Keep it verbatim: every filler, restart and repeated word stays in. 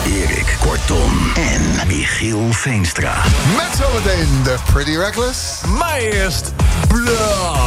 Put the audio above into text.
Erik Kortom en Michiel Veenstra. Met zometeen de Pretty Reckless. Maar eerst... Blah.